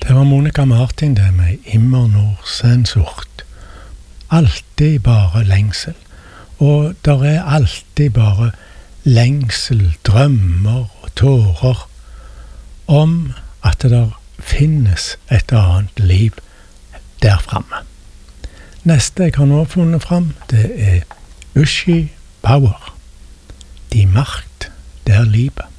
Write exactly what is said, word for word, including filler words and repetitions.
Det var Monica Martin det med Immer Nordsensort. Alltid bare lengsel. Og der er alltid bare lengsel, drømmer og tårer om at det der finnes et annet liv der framme. Neste jeg har nå funnet fram, det er Ushi Power. De makt der livet.